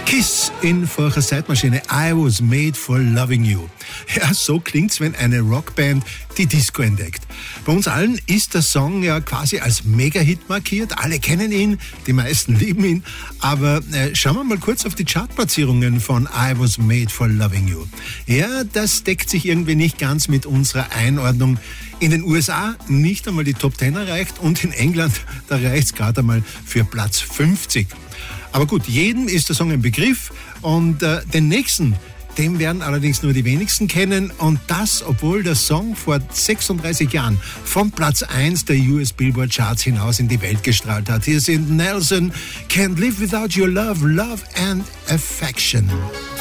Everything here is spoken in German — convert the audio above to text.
Kiss in Forcher Zeitmaschine. I was made for loving you. Ja, so klingt's, wenn eine Rockband die Disco entdeckt. Bei uns allen ist der Song ja quasi als Mega-Hit markiert. Alle kennen ihn, die meisten lieben ihn. Aber schauen wir mal kurz auf die Chartplatzierungen von I was made for loving you. Ja, das deckt sich irgendwie nicht ganz mit unserer Einordnung. In den USA nicht einmal die Top 10 erreicht und in England, da reicht's gerade einmal für Platz 50. Aber gut, jedem ist der Song ein Begriff und den nächsten, den werden allerdings nur die wenigsten kennen und das, obwohl der Song vor 36 Jahren vom Platz 1 der US Billboard Charts hinaus in die Welt gestrahlt hat. Hier sind Nelson, Can't Live Without Your Love, Love and Affection.